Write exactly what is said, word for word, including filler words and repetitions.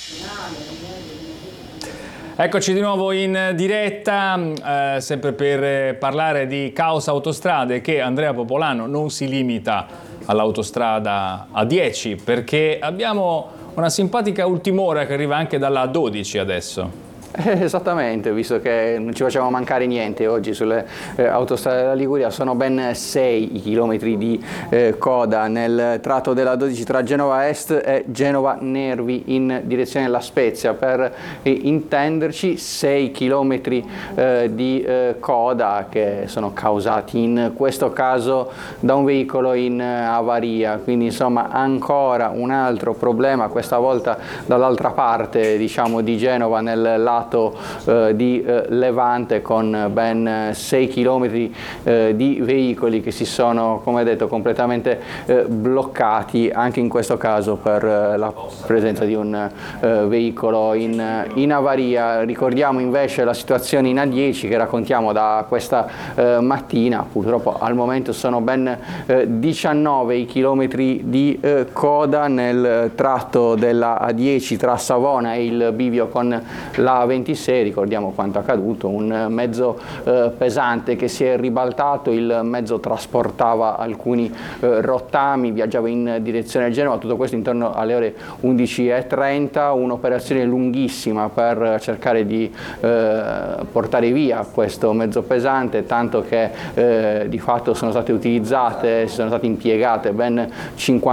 Eccoci di nuovo in diretta, eh, sempre per parlare di Caos Autostrade, che Andrea Popolano non si limita all'autostrada A dieci, perché abbiamo una simpatica ultim'ora che arriva anche dalla A dodici adesso. Eh, esattamente, visto che non ci facciamo mancare niente oggi sulle eh, autostrade della Liguria. Sono ben sei i chilometri di eh, coda nel tratto della dodici tra Genova Est e Genova Nervi in direzione La Spezia. Per eh, intenderci, sei chilometri eh, di eh, coda che sono causati in questo caso da un veicolo in eh, avaria, quindi insomma ancora un altro problema, questa volta dall'altra parte, diciamo, di Genova, nel lato Eh, di eh, Levante, con ben sei chilometri eh, di veicoli che si sono, come detto, completamente eh, bloccati, anche in questo caso per eh, la presenza di un eh, veicolo in, in avaria. Ricordiamo invece la situazione in A dieci che raccontiamo da questa eh, mattina. Purtroppo al momento sono ben eh, diciannove i chilometri di eh, coda nel tratto della A dieci tra Savona e il bivio con la ventisei. Ricordiamo quanto accaduto: un mezzo eh, pesante che si è ribaltato, il mezzo trasportava alcuni eh, rottami, viaggiava in direzione Genova, tutto questo intorno alle ore undici e trenta, un'operazione lunghissima per cercare di eh, portare via questo mezzo pesante, tanto che eh, di fatto sono state utilizzate, sono state impiegate ben cinquanta